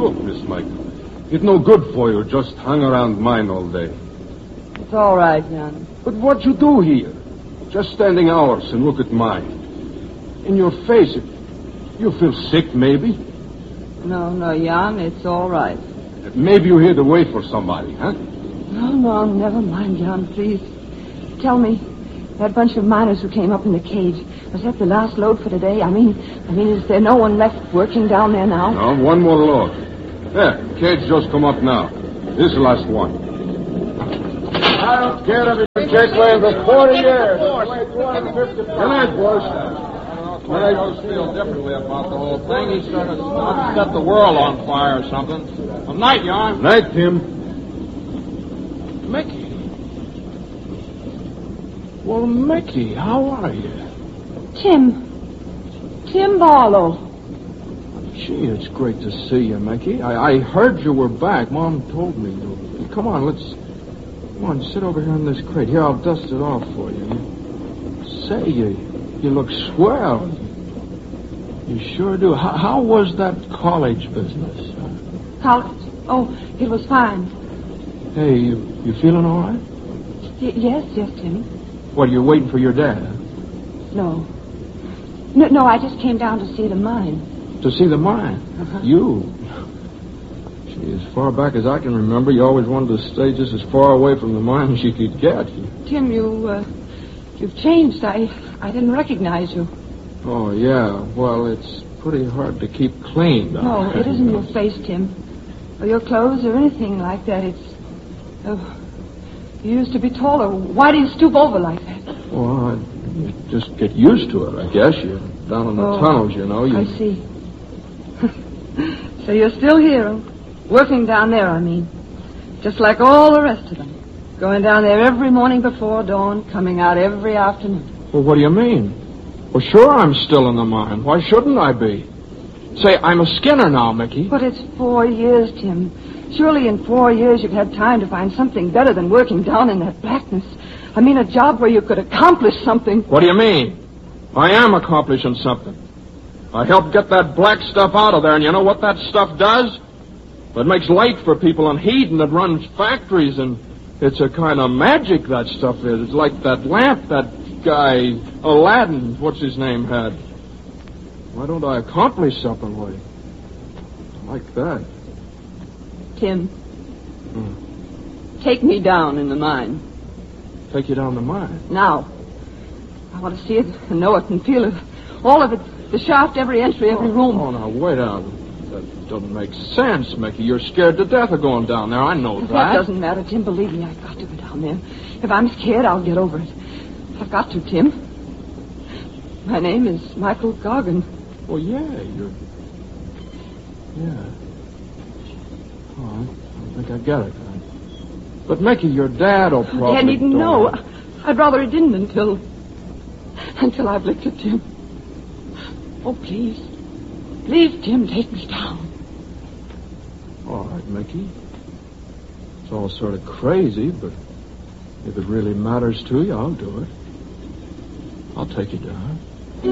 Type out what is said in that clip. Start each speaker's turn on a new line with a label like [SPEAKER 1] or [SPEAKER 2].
[SPEAKER 1] Look, Miss Michael, it's no good for you just hang around mine all day.
[SPEAKER 2] It's all right, Jan.
[SPEAKER 1] But what you do here? Just standing hours and look at mine. In your face, you feel sick, maybe?
[SPEAKER 2] No, Jan, it's all right.
[SPEAKER 1] Maybe you're here to wait for somebody, huh?
[SPEAKER 2] No, never mind, Jan, please. Tell me, that bunch of miners who came up in the cage, was that the last load for the day? I mean, is there no one left working down there now?
[SPEAKER 1] No, one more load. There, cage just come up now. This is the last one. I don't care if it's been cage laying for 40 years. Good night, boys.
[SPEAKER 3] I just feel differently about the whole thing. He sort of set the world on fire or something. Well, night, Jan.
[SPEAKER 1] Night, Tim.
[SPEAKER 3] Mickey. Well, Mickey, how are you?
[SPEAKER 2] Tim Barlow.
[SPEAKER 3] Gee, it's great to see you, Mickey. I heard you were back. Mom told me. Come on, sit over here in this crate. Here, I'll dust it off for you. Say, you look swell. You sure do. How was that college business?
[SPEAKER 2] College? Oh, it was fine.
[SPEAKER 3] Hey, you feeling all right?
[SPEAKER 2] Yes, Tim.
[SPEAKER 3] What, you're waiting for your dad?
[SPEAKER 2] No, I just came down to see the mine.
[SPEAKER 3] To see the mine?
[SPEAKER 2] Uh-huh.
[SPEAKER 3] You? Gee, as far back as I can remember, you always wanted to stay just as far away from the mine as you could get.
[SPEAKER 2] Tim, you've changed. I didn't recognize you.
[SPEAKER 3] Oh, yeah. Well, it's pretty hard to keep clean.
[SPEAKER 2] No, it isn't your face, Tim. Or your clothes or anything like that. It's... Oh, you used to be taller. Why do you stoop over like that?
[SPEAKER 3] Well, you just get used to it, I guess. You're down in the tunnels, you know.
[SPEAKER 2] I see. So you're still here, working down there, I mean. Just like all the rest of them. Going down there every morning before dawn, coming out every afternoon.
[SPEAKER 3] Well, what do you mean? Well, sure I'm still in the mine. Why shouldn't I be? Say, I'm a skinner now, Mickey.
[SPEAKER 2] But it's 4 years, Tim. Surely in 4 years you've had time to find something better than working down in that blackness. I mean, a job where you could accomplish something.
[SPEAKER 3] What do you mean? I am accomplishing something. I helped get that black stuff out of there, and you know what that stuff does? It makes light for people and heat, and it runs factories, and it's a kind of magic, that stuff is. It's like that lamp that guy, Aladdin, what's his name, had. Why don't I accomplish something like that?
[SPEAKER 2] Tim, take me down in the mine.
[SPEAKER 3] Take you down the mine?
[SPEAKER 2] Now. I want to see it and know it and feel it. All of it. The shaft, every entry, every room.
[SPEAKER 3] Oh, now, wait out. That doesn't make sense, Mickey. You're scared to death of going down there. I know that.
[SPEAKER 2] That doesn't matter, Tim. Believe me, I've got to go down there. If I'm scared, I'll get over it. I've got to, Tim. My name is Michael Goggin.
[SPEAKER 3] Well, yeah. Oh, I think I get it. But, Mickey, your dad will probably...
[SPEAKER 2] Dad needn't know. I'd rather he didn't until I've licked it, Tim. Oh, please. Please, Tim, take me down.
[SPEAKER 3] All right, Mickey. It's all sort of crazy, but if it really matters to you, I'll do it. I'll take you down.